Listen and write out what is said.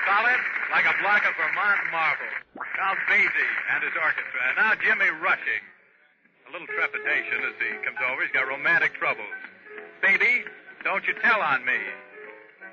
solid, like a block of Vermont marble. Now Basie and his orchestra. And now Jimmy rushing. A little trepidation as he comes over. He's got romantic troubles. Baby, don't you tell on me.